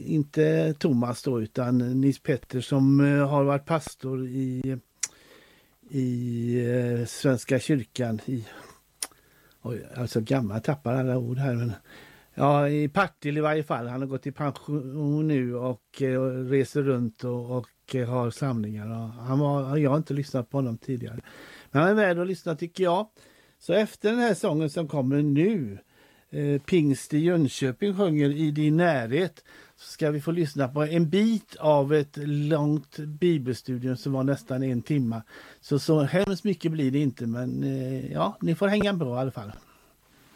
inte Thomas då, utan Nils Petter som har varit pastor i Svenska kyrkan alltså gammal, tappar alla ord här, men ja, i Partille i varje fall. Han har gått i pension nu och reser runt och har samlingar. Och jag har inte lyssnat på honom tidigare. Men han är värd att lyssna, tycker jag. Så efter den här sången som kommer nu, Pingst i Jönköping sjunger I din närhet, så ska vi få lyssna på en bit av ett långt bibelstudium som var nästan 1 timme. Så hemskt mycket blir det inte, men ja, ni får hänga bra i alla fall.